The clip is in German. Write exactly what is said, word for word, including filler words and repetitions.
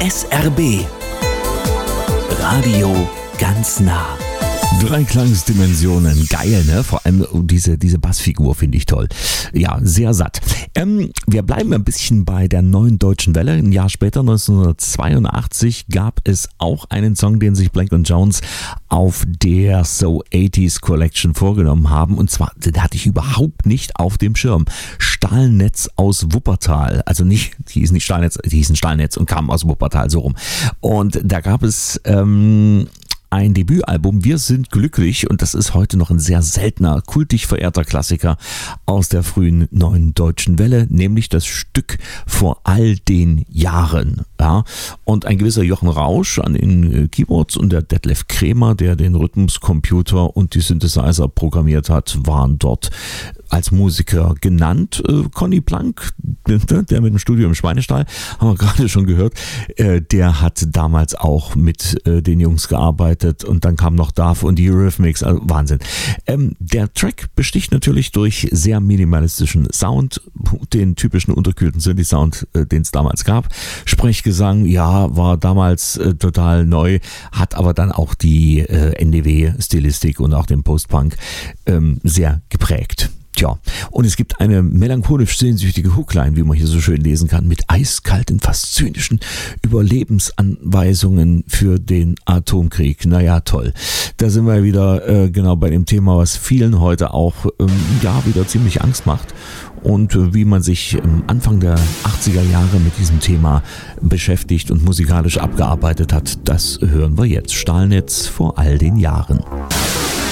S R B Radio ganz nah. Drei Klangsdimensionen, geil, ne? Vor allem diese, diese Bassfigur finde ich toll. Ja, sehr satt. Ähm, wir bleiben ein bisschen bei der Neuen Deutschen Welle. Ein Jahr später, neunzehnhundertzweiundachtzig, gab es auch einen Song, den sich Blank und Jones auf der So achtziger Collection vorgenommen haben. Und zwar, den hatte ich überhaupt nicht auf dem Schirm. Stahlnetz aus Wuppertal. Also nicht, die hießen nicht Stahlnetz, die hießen Stahlnetz und kamen aus Wuppertal, so rum. Und da gab es ähm, ein Debütalbum, Wir sind glücklich, und das ist heute noch ein sehr seltener, kultig verehrter Klassiker aus der frühen Neuen Deutschen Welle, nämlich das Stück Vor all den Jahren. Ja, und ein gewisser Jochen Rausch an den Keyboards und der Detlef Krämer, der den Rhythmuscomputer und die Synthesizer programmiert hat, waren dort als Musiker genannt. Äh, Conny Plank, der mit dem Studio im Schweinestall, haben wir gerade schon gehört, äh, der hat damals auch mit äh, den Jungs gearbeitet, und dann kam noch Duff und die Eurythmics, also Wahnsinn. Ähm, der Track besticht natürlich durch sehr minimalistischen Sound, den typischen unterkühlten Synthi-Sound, äh, den es damals gab. Sprechgesang, ja, war damals äh, total neu, hat aber dann auch die äh, N D W-Stilistik und auch den Post-Punk ähm, sehr geprägt. Tja, und es gibt eine melancholisch sehnsüchtige Hookline, wie man hier so schön lesen kann, mit eiskalten, fast zynischen Überlebensanweisungen für den Atomkrieg. Naja, toll. Da sind wir wieder äh, genau bei dem Thema, was vielen heute auch ähm, ja wieder ziemlich Angst macht. Und äh, wie man sich ähm, Anfang der achtziger Jahre mit diesem Thema beschäftigt und musikalisch abgearbeitet hat, das hören wir jetzt. Stahlnetz vor all den Jahren.